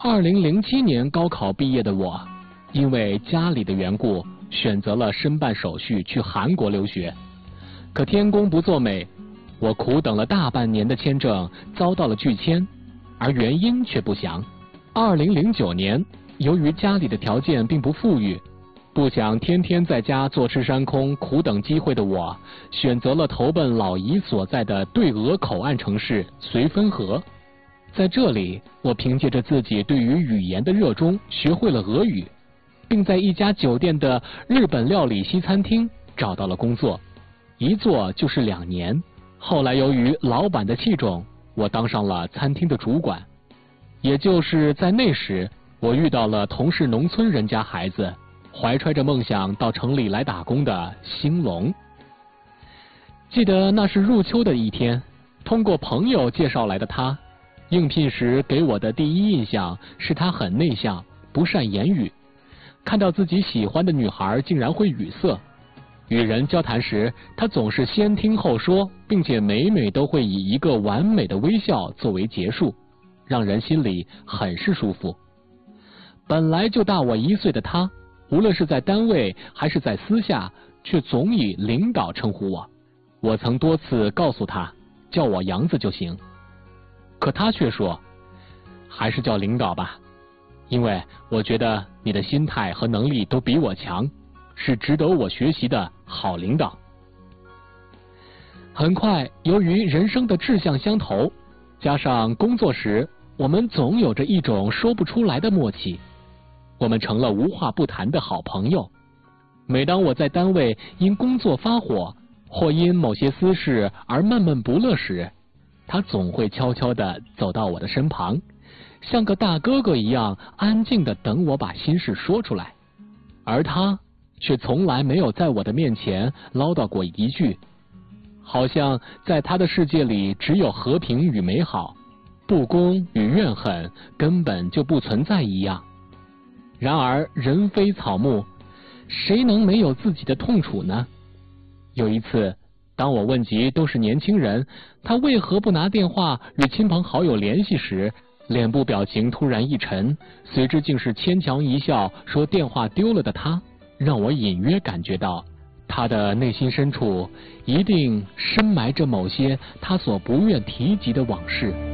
2007年高考毕业的我，因为家里的缘故，选择了申办手续去韩国留学。可天公不作美，我苦等了大半年的签证遭到了拒签，而原因却不详。2009年，由于家里的条件并不富裕，不想天天在家坐吃山空苦等机会的我，选择了投奔老姨所在的对俄口岸城市绥芬河。在这里，我凭借着自己对于语言的热衷，学会了俄语，并在一家酒店的日本料理西餐厅找到了工作，一做就是2年。后来由于老板的器重，我当上了餐厅的主管。也就是在那时，我遇到了同是农村人家孩子，怀揣着梦想到城里来打工的兴隆。记得那是入秋的一天，通过朋友介绍来的他，应聘时给我的第一印象是他很内向，不善言语，看到自己喜欢的女孩竟然会语塞。与人交谈时，他总是先听后说，并且每每都会以一个完美的微笑作为结束，让人心里很是舒服。本来就大我1岁的他，无论是在单位还是在私下，却总以领导称呼我。我曾多次告诉他，叫我杨子就行，可他却说，还是叫领导吧，因为我觉得你的心态和能力都比我强，是值得我学习的好领导。很快，由于人生的志向相投，加上工作时我们总有着一种说不出来的默契，我们成了无话不谈的好朋友。每当我在单位因工作发火，或因某些私事而闷闷不乐时，他总会悄悄地走到我的身旁，像个大哥哥一样安静地等我把心事说出来，而他却从来没有在我的面前唠叨过一句，好像在他的世界里只有和平与美好，不公与怨恨根本就不存在一样。然而人非草木，谁能没有自己的痛楚呢？有一次，当我问及都是年轻人，他为何不拿电话与亲朋好友联系时，脸部表情突然一沉，随之竟是牵强一笑说电话丢了的他，让我隐约感觉到他的内心深处一定深埋着某些他所不愿提及的往事。